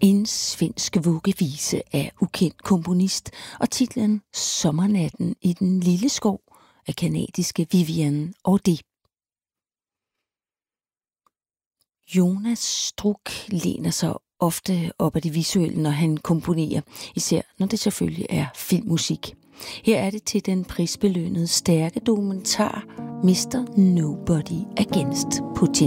En svensk vuggevise af ukendt komponist og titlen Sommernatten i den lille skov af kanadiske Vivian Audet. Jonas Struck læner sig ofte op af det visuelle, når han komponerer, især når det selvfølgelig er filmmusik. Her er det til den prisbelønnede stærke dokumentar Mr. Nobody Against Putin.